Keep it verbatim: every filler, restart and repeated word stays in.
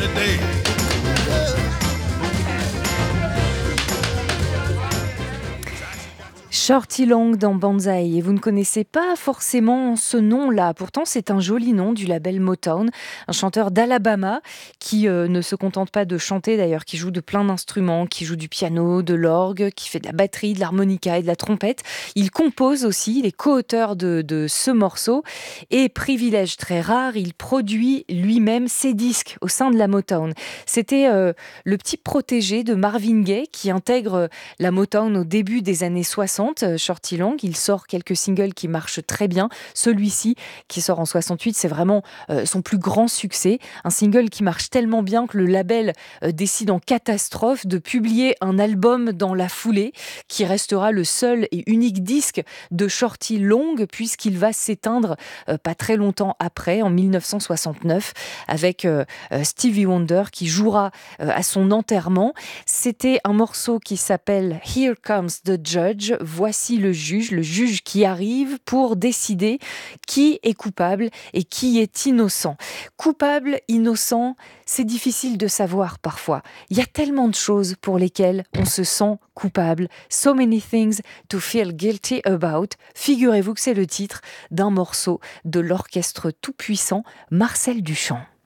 today. Shorty Long dans Banzai, et vous ne connaissez pas forcément ce nom-là. Pourtant, c'est un joli nom du label Motown, un chanteur d'Alabama qui euh, ne se contente pas de chanter d'ailleurs, qui joue de plein d'instruments, qui joue du piano, de l'orgue, qui fait de la batterie, de l'harmonica et de la trompette. Il compose aussi, il est co-auteur de, de ce morceau et, privilège très rare, il produit lui-même ses disques au sein de la Motown. C'était euh, le petit protégé de Marvin Gaye qui intègre la Motown au début des années soixante. Shorty Long, il sort quelques singles qui marchent très bien. Celui-ci, qui sort en soixante-huit, c'est vraiment euh, son plus grand succès. Un single qui marche tellement bien que le label euh, décide en catastrophe de publier un album dans la foulée, qui restera le seul et unique disque de Shorty Long, puisqu'il va s'éteindre euh, pas très longtemps après, en dix-neuf cent soixante-neuf, avec euh, euh, Stevie Wonder, qui jouera euh, à son enterrement. C'était un morceau qui s'appelle Here Comes the Judge. Voici le juge, le juge qui arrive pour décider qui est coupable et qui est innocent. Coupable, innocent, c'est difficile de savoir parfois. Il y a tellement de choses pour lesquelles on se sent coupable. So many things to feel guilty about. Figurez-vous que c'est le titre d'un morceau de l'orchestre tout-puissant Marcel Duchamp.